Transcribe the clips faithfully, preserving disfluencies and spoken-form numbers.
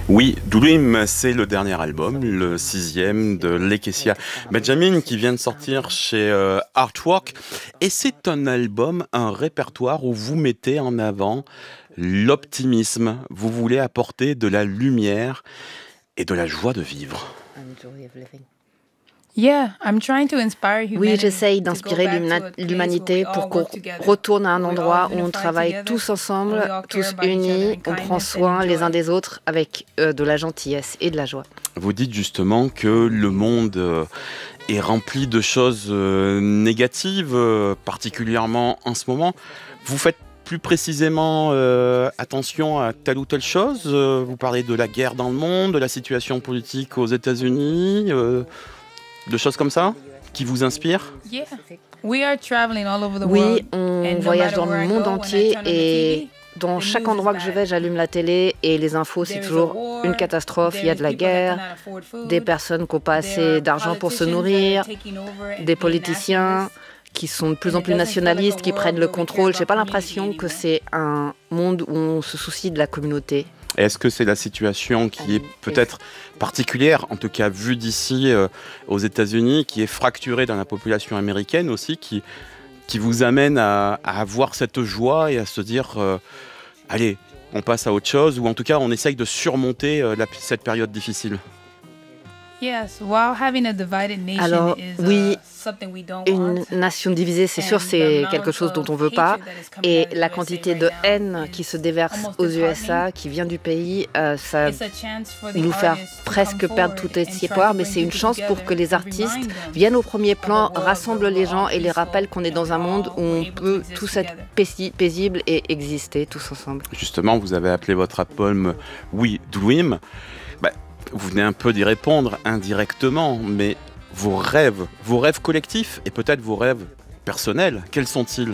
Oui, Dream, c'est le dernier album, le sixième de Lakecia Benjamin qui vient de sortir chez euh, Artwork. Et c'est un album, un répertoire où vous mettez en avant l'optimisme. Vous voulez apporter de la lumière et de la joie de vivre. Yeah, I'm trying to inspire Oui, humanity j'essaye to go d'inspirer back to l'humana- a place where l'humanité we pour all qu'on work together, retourne à un where we all endroit où on unify travaille together, tous and ensemble, we all care tous about each other unis, in on prend kindness and soin les uns joy. des autres avec euh, de la gentillesse et de la joie. Vous dites justement que le monde euh, est rempli de choses euh, négatives, euh, particulièrement en ce moment. Vous faites plus précisément euh, attention à telle ou telle chose. Euh, vous parlez de la guerre dans le monde, de la situation politique aux États-Unis, euh, de choses comme ça qui vous inspirent. Yeah, we are traveling all over the Oui, world, on and no voyage matter dans where le I monde go, when I entier turn on the et T V, dans the chaque news is endroit que je bad. vais, j'allume la télé et les infos, c'est There is a toujours war, une catastrophe. Il y a de la there is people that guerre, cannot afford food, des personnes qui n'ont pas there assez are d'argent pour se politicians that are nourrir, taking over and des being politiciens nationalists. qui sont de plus And en it plus doesn't feel like a nationalistes, qui world prennent le where we care contrôle. J'ai about pas community l'impression que anymore. c'est un monde où on se soucie de la communauté. Est-ce que c'est la situation qui est peut-être particulière, en tout cas vue d'ici euh, aux États-Unis, qui est fracturée dans la population américaine aussi, qui, qui vous amène à, à avoir cette joie et à se dire euh, allez, on passe à autre chose, ou en tout cas on essaye de surmonter euh, la- cette période difficile? Yes, while having a divided nation Alors, is oui, uh, something we don't Une want. nation divisée, c'est sûr, And the c'est amount quelque chose dont on veut of pas. hatred that is coming Et out of la U S A quantité right de now haine is qui se déverse almost aux U S A, disheartening. qui vient du pays, euh, ça It's a chance for the nous faire artists to presque come perdre forward tout and espoir, try to mais bring c'est une people chance pour que together les and artistes remind them viennent au premier of a plan, world where rassemblent we're les gens all et les peaceful rappellent qu'on est and dans un we're monde all où on able to peut exist tous être together. paisi- paisibles et exister tous ensemble. Justement, vous avez appelé votre album We Dream. Bah, vous venez un peu d'y répondre indirectement, mais vos rêves, vos rêves collectifs et peut-être vos rêves personnels, quels sont-ils?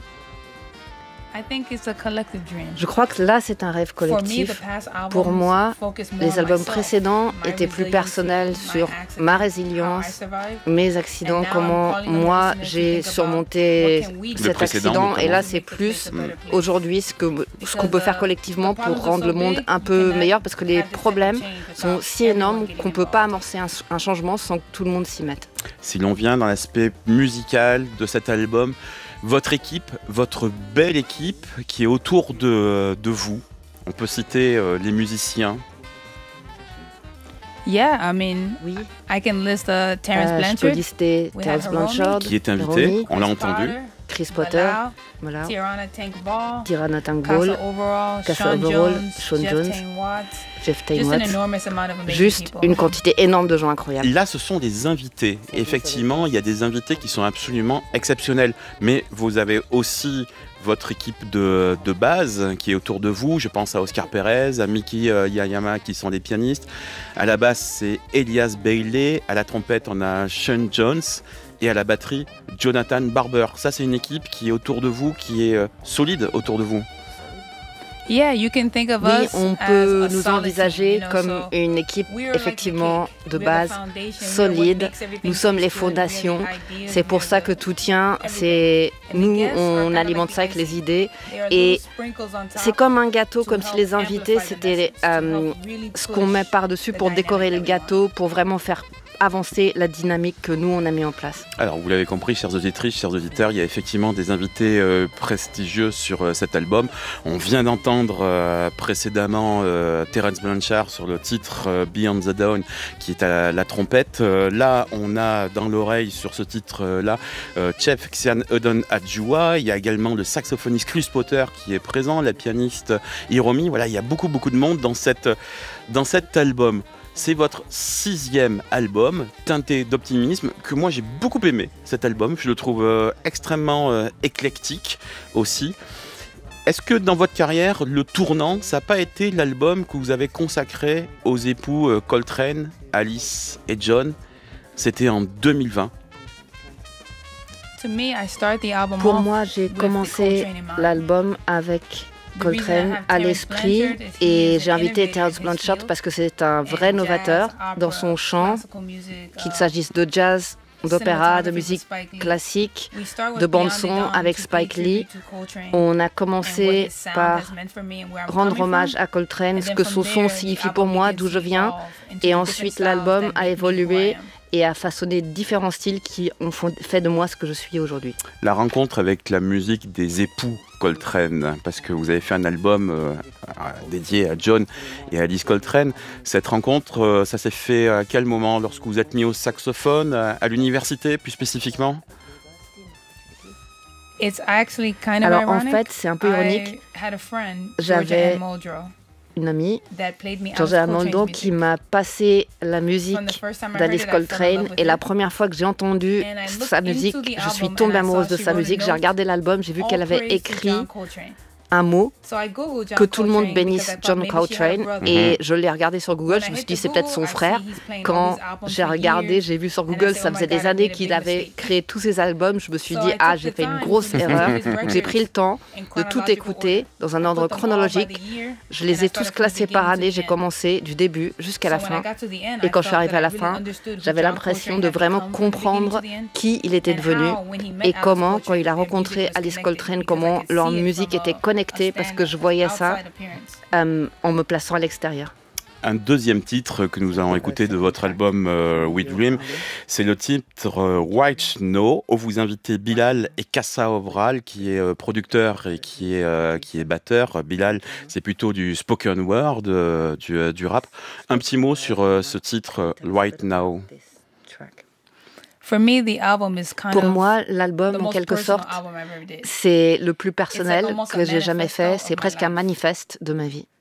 I think it's a collective dream. Je crois que là, c'est un rêve For me, the collectif. past Pour albums moi, focus more les on albums myself, précédents my étaient plus resiliency, personnels my sur accident, ma how I résilience, survived. mes accidents, And now I'm comment calling on the moi listeners to j'ai think about surmonté what can we do cet précédent, accident. Et notamment. là, to c'est make the place plus a better place. aujourd'hui ce que ce qu'on peut faire collectivement Because, uh, pour the problems rendre are le so monde big, un you peu cannot meilleur, parce que les have this type of problèmes change sont without si everyone énormes getting qu'on ne peut pas involved. amorcer un, un changement sans que tout le monde s'y mette. Si l'on vient dans l'aspect musical de cet album, votre équipe, votre belle équipe qui est autour de, de vous, on peut citer euh, les musiciens. Yeah, I mean, Oui, I can list uh, Terrence euh, je peux Blanchard, lister We Terrence have Hiromi, Blanchard, Qui est invité, Hiromi, on l'a Chris entendu. Potter, Chris Potter, Bilal, voilà, Tirana Tank Ball, Tirana Tank Casa Ball, Overall, Casa Sean Overall, Jones, Sean Jeff Jones, Tane Watts. Jeff Just an Taymouth. enormous amount of amazing Juste people. une quantité énorme de gens incroyables. Là, ce sont des invités. Et effectivement, il y a des invités qui sont absolument exceptionnels. Mais vous avez aussi votre équipe de, de base qui est autour de vous. Je pense à Oscar Perez, à Miki euh, Yayama qui sont des pianistes. À la basse, c'est Elias Bailey. À la trompette, on a Sean Jones. Et à la batterie, Jonathan Barber. Ça, c'est une équipe qui est autour de vous, qui est euh, solide autour de vous. Yeah, you can think of Oui, us on as peut a nous solid envisager team, you know, comme so une équipe we are like the effectivement cake. de We're the base foundation, we're what solide. makes everything Nous sommes les taste good, we're the fondations. ideas, C'est pour we're ça the que tout tient. everything. C'est And the nous, guests are on kind of alimente like ça avec the les icing. idées. They are Et little sprinkles on top c'est comme un gâteau, to comme si help les invités amplify the c'était message, to euh, help really ce qu'on push met par-dessus the pour dynamic décorer le that we gâteau, pour vraiment faire avancer la dynamique que nous on a mis en place. Alors, vous l'avez compris, chers auditrices, chers auditeurs, il y a effectivement des invités euh, prestigieux sur euh, cet album. On vient d'entendre euh, précédemment euh, Terrence Blanchard sur le titre euh, Beyond the Dawn, qui est à la, la trompette. Euh, là, on a dans l'oreille sur ce titre-là euh, Chef Xian Edon Adjua. Il y a également le saxophoniste Chris Potter qui est présent, la pianiste Hiromi. Voilà, il y a beaucoup, beaucoup de monde dans, cette, dans cet album. C'est votre sixième album, teinté d'optimisme, que moi j'ai beaucoup aimé, cet album. Je le trouve euh, extrêmement euh, éclectique aussi. Est-ce que dans votre carrière, le tournant, ça n'a pas été l'album que vous avez consacré aux époux euh, Coltrane, Alice et John? C'était en deux mille vingt. To me, I start the album Pour off moi, j'ai with the commencé Coltrane in mind. l'album avec The reason I Coltrane have à Terrence l'esprit Blanchard is he et is j'ai an invité innovator Terrence in his Blanchard field, parce que c'est un vrai and novateur jazz, opera, dans son chant, classical music, qu'il uh, s'agisse de jazz, d'opéra, de musique classique, de bande-son avec Spike Lee. On a commencé par rendre hommage à Coltrane, ce que son son signifie pour moi, d'où je viens. Et ensuite, l'album a évolué et a façonné différents styles qui ont fait de moi ce que je suis aujourd'hui. La rencontre avec la musique des époux Coltrane, parce que vous avez fait un album euh, dédié à John et à Alice Coltrane. Cette rencontre, euh, ça s'est fait à quel moment? Lorsque vous êtes mis au saxophone, à, à l'université plus spécifiquement? It's actually kind of Alors ironic. en fait, c'est un peu ironique. I had a friend, J'avais Georgia Ann Muldrow, une amie, that played me Georgia Alice Muldrow, Coltrane's qui music. m'a passé la musique From the first time I heard d'Alice it, I fell in Coltrane. love with Et la it. première fois que j'ai entendu And I sa looked musique, into the je suis album tombée and I amoureuse saw de she sa wrote a musique. J'ai note, regardé l'album, j'ai vu all qu'elle avait praise to écrit John Coltrane. un mot, So I Googled John que tout le monde Coltrane bénisse because I thought John maybe she had a Coltrane. brother. Et je l'ai regardé sur Google, When je I me suis hit dit the c'est peut-être Google, son I see frère. he's playing all Quand these albums j'ai for regardé, years, j'ai vu sur and I Google, said, ça oh my faisait God, des I années made a qu'il big avait mistake. créé tous ces albums. Je me suis So dit, I ah, took j'ai the fait une time grosse to listen to erreur. his J'ai records pris le temps in de tout chronological écouter order. dans un I ordre put them all by the chronologique. year, Je les and ai I tous started from the classés par beginning to année. the J'ai end. commencé du début jusqu'à la So when I fin. got to the end, Et I quand je suis felt arrivée that à la I really fin, understood who j'avais John l'impression Coltrane de had vraiment become from the beginning comprendre to the end, qui il était and devenu how, when he met et Alice comment, quand Coltrane, il a their rencontré music was Alice connected Coltrane, because I comment could leur see it musique from était a- connectée a parce stand que je voyais ça outside appearance. euh, en me plaçant à l'extérieur. Un deuxième titre que nous allons écouter de votre album euh, We Dream, c'est le titre euh, White Snow, où vous invitez Bilal et Kassa Obral, qui est euh, producteur et qui est, euh, qui est batteur. Bilal, c'est plutôt du spoken word, euh, du, euh, du rap. Un petit mot sur euh, ce titre euh, Right Now. For me, the album is kind Pour of moi, the l'album, en most quelque personal sorte, album I've ever did. c'est le plus personnel almost a que j'ai jamais manifesto fait. of C'est my presque un life. manifeste de ma vie.